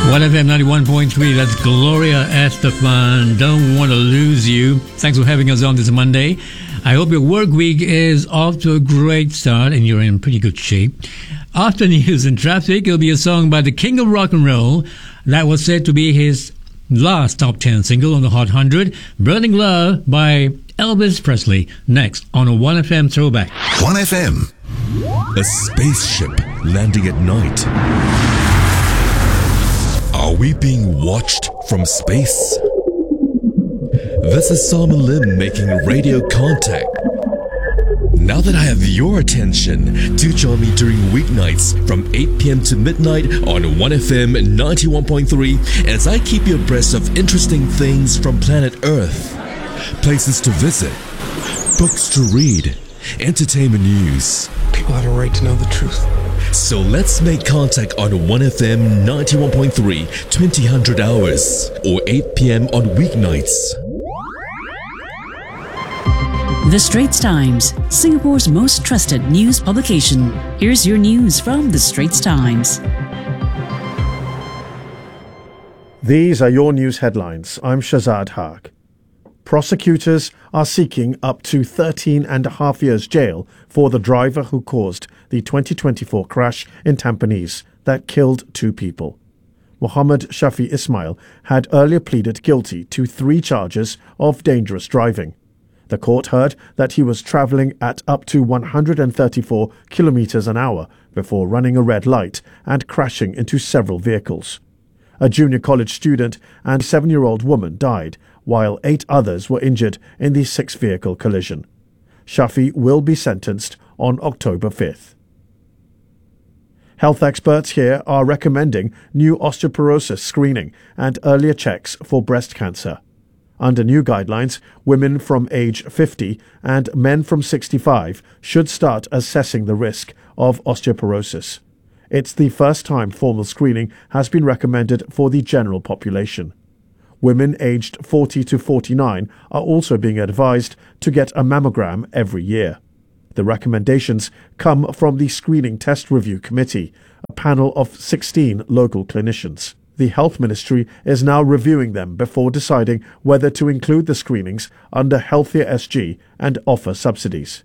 1FM 91.3, that's Gloria Estefan. Don't want to lose you. Thanks for having us on this Monday. I hope your work week is off to a great start and you're in pretty good shape. After news and traffic, it'll be a song by the King of Rock and Roll that was said to be his last top 10 single on the Hot 100, Burning Love by Elvis Presley. Next on a 1FM throwback. 1FM. A spaceship landing at night. Are we being watched from space? This is Simon Lim making radio contact. Now that I have your attention, do join me during weeknights from 8 p.m. to midnight on 1FM 91.3 as I keep you abreast of interesting things from planet Earth. Places to visit, books to read, entertainment news. People have a right to know the truth. So let's make contact on 1FM 91.3, 2000 hours, or 8 p.m. on weeknights. The Straits Times, Singapore's most trusted news publication. Here's your news from The Straits Times. These are your news headlines. I'm Shazad Haq. Prosecutors are seeking up to 13.5 years jail for the driver who caused the 2024 crash in Tampines that killed 2 people. Muhammad Shafi Ismail had earlier pleaded guilty to 3 charges of dangerous driving. The court heard that he was travelling at up to 134 kilometres an hour before running a red light and crashing into several vehicles. A junior college student and a 7-year-old woman died, while 8 others were injured in the 6-vehicle collision. Shafi will be sentenced on October 5th. Health experts here are recommending new osteoporosis screening and earlier checks for breast cancer. Under new guidelines, women from age 50 and men from 65 should start assessing the risk of osteoporosis. It's the first time formal screening has been recommended for the general population. Women aged 40 to 49 are also being advised to get a mammogram every year. The recommendations come from the Screening Test Review Committee, a panel of 16 local clinicians. The Health Ministry is now reviewing them before deciding whether to include the screenings under Healthier SG and offer subsidies.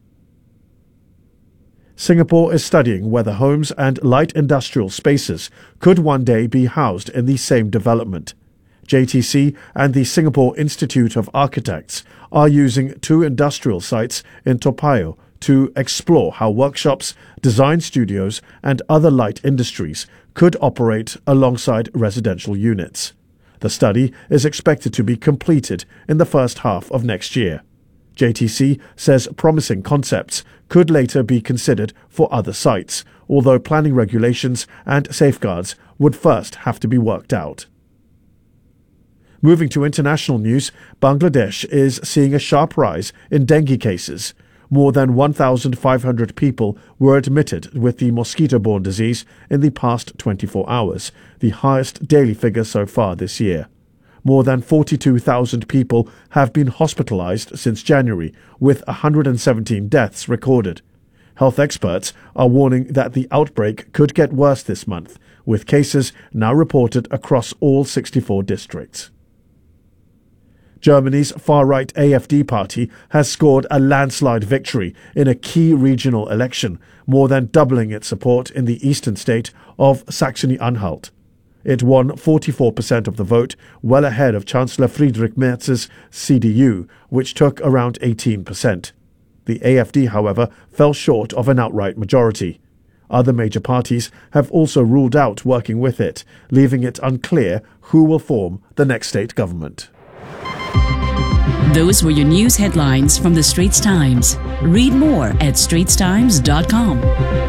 Singapore is studying whether homes and light industrial spaces could one day be housed in the same development. JTC and the Singapore Institute of Architects are using 2 industrial sites in Toa Payoh to explore how workshops, design studios and other light industries could operate alongside residential units. The study is expected to be completed in the first half of next year. JTC says promising concepts could later be considered for other sites, although planning regulations and safeguards would first have to be worked out. Moving to international news, Bangladesh is seeing a sharp rise in dengue cases. More than 1,500 people were admitted with the mosquito-borne disease in the past 24 hours, the highest daily figure so far this year. More than 42,000 people have been hospitalized since January, with 117 deaths recorded. Health experts are warning that the outbreak could get worse this month, with cases now reported across all 64 districts. Germany's far-right AfD party has scored a landslide victory in a key regional election, more than doubling its support in the eastern state of Saxony-Anhalt. It won 44% of the vote, well ahead of Chancellor Friedrich Merz's CDU, which took around 18%. The AfD, however, fell short of an outright majority. Other major parties have also ruled out working with it, leaving it unclear who will form the next state government. Those were your news headlines from The Straits Times. Read more at straitstimes.com.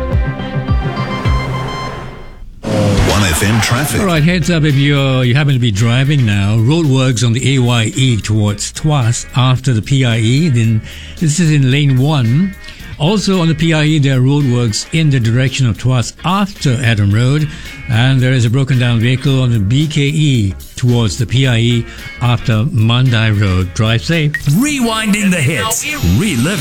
1FM traffic. All right, heads up if you happen to be driving now. Roadworks on the AYE towards Tuas after the PIE. Then this is in lane 1. Also on the PIE, there are roadworks in the direction of Tuas after Adam Road, and there is a broken down vehicle on the BKE towards the PIE after Mandai Road. Drive safe. Rewinding the hits, reliving